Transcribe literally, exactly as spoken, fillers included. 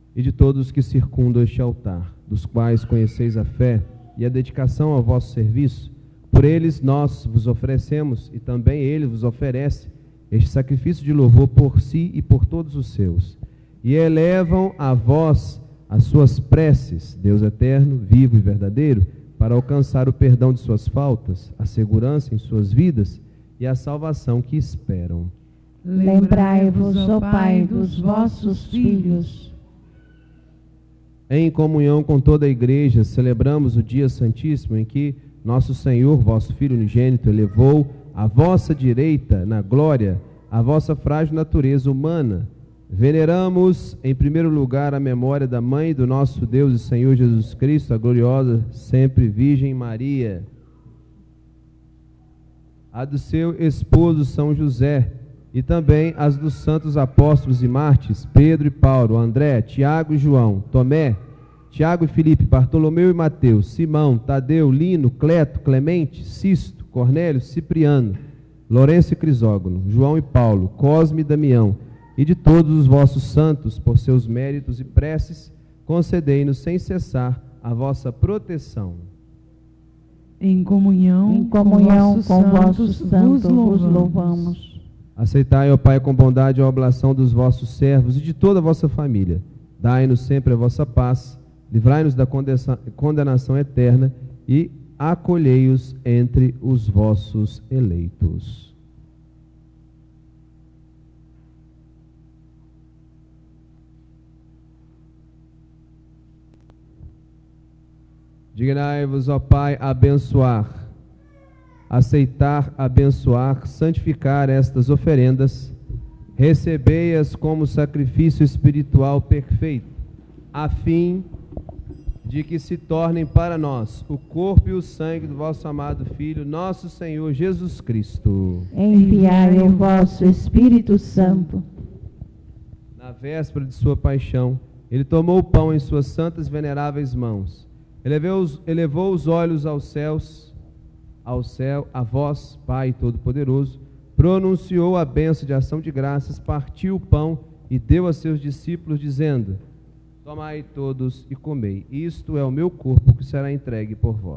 e de todos os que circundam este altar, dos quais conheceis a fé e a dedicação ao vosso serviço. Por eles nós vos oferecemos, e também ele vos oferece, este sacrifício de louvor por si e por todos os seus. E elevam a vós as suas preces, Deus eterno, vivo e verdadeiro, para alcançar o perdão de suas faltas, a segurança em suas vidas e a salvação que esperam. Lembrai-vos, ó Pai, dos vossos filhos. Em comunhão com toda a igreja, celebramos o dia santíssimo em que nosso Senhor, vosso Filho unigênito, elevou à vossa direita, na glória, a vossa frágil natureza humana. Veneramos, em primeiro lugar, a memória da Mãe do nosso Deus e Senhor Jesus Cristo, a gloriosa, sempre Virgem Maria, a do seu esposo São José, e também as dos santos apóstolos e mártires, Pedro e Paulo, André, Tiago e João, Tomé, Tiago e Filipe, Bartolomeu e Mateus, Simão, Tadeu, Lino, Cleto, Clemente, Sisto, Cornélio, Cipriano, Lourenço e Crisógono, João e Paulo, Cosme e Damião, e de todos os vossos santos, por seus méritos e preces, concedei-nos sem cessar a vossa proteção. Em comunhão, em comunhão com vossos santos, vos louvamos. louvamos. Aceitai, ó Pai, com bondade a oblação dos vossos servos e de toda a vossa família. Dai-nos sempre a vossa paz, livrai-nos da condenação eterna e acolhei-os entre os vossos eleitos. Dignai-vos, ó Pai, abençoar, aceitar, abençoar, santificar estas oferendas, recebei-as como sacrifício espiritual perfeito, a fim de que se tornem para nós o corpo e o sangue do vosso amado Filho, nosso Senhor Jesus Cristo. Enviai o vosso Espírito Santo. Na véspera de sua paixão, ele tomou o pão em suas santas e veneráveis mãos, elevou os, elevou os olhos aos céus, ao céu, a vós, Pai Todo-Poderoso, pronunciou a bênção de ação de graças, partiu o pão e deu a seus discípulos, dizendo: tomai todos e comei, isto é o meu corpo que será entregue por vós.